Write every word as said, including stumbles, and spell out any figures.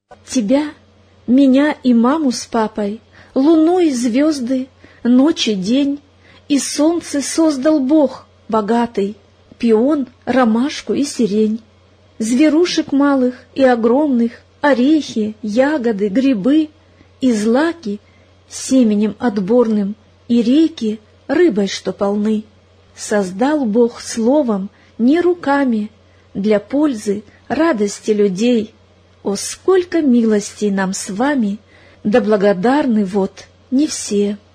Тебя, меня и маму с папой, луну и звезды, ночь и день, и солнце создал Бог богатый, пион, ромашку и сирень. Зверушек малых и огромных, орехи, ягоды, грибы, и злаки семенем отборным, и реки рыбой, что полны. Создал Бог словом, не руками, для пользы, радости людей. О, сколько милостей нам с вами, да благодарны вот не все.